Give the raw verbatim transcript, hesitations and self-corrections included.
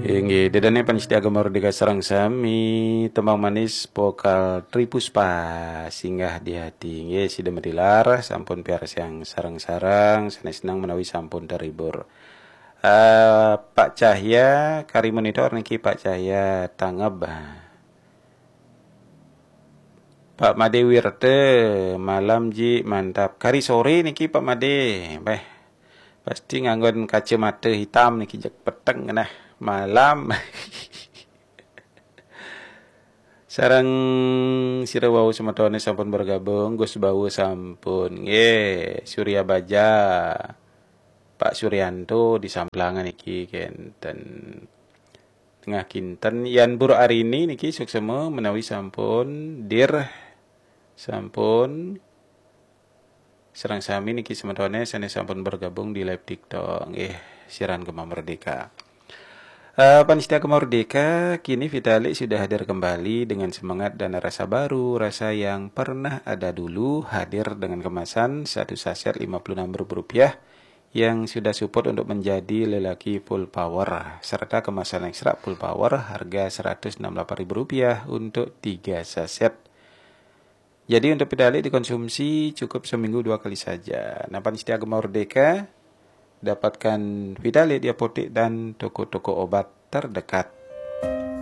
Inggih, dedane panitia agama merdeka sareng sami tembang manis vokal Tripuspa singgah di hati. Nggih sida medilar sampun piaras yang sareng-sareng sanes senang menawi sampun terhibur. Eh, Pak Cahya kari monitor niki Pak Cahya tanggap. Pak Made Wirte malam ji mantap. Kari sore niki Pak Made. Beh, pasti nganggon kacamata hitam niki jak peteng nah malam. Sarang sira wau sematone sampun bergabung, Gus Bawu sampun. Nggih, Surya Baja. Pak Suryanto di Samplangan niki kenten tengah kinten Yan Bur Arini niki suksema menawi sampun dir sampun serang sami niki sematone sanes sampun bergabung di live TikTok nggih siaran Gema Merdeka. Uh, Panitia Gema Merdeka kini Vitalik sudah hadir kembali dengan semangat dan rasa baru, rasa yang pernah ada dulu, hadir dengan kemasan satu saset lima puluh enam ribu rupiah yang sudah support untuk menjadi lelaki full power, serta kemasan ekstra full power harga seratus enam puluh delapan ribu rupiah untuk tiga saset. Jadi untuk pedalik dikonsumsi cukup seminggu dua kali saja. Nah, Panitia Agama Merdeka dapatkan pedalik di apotek dan toko-toko obat terdekat.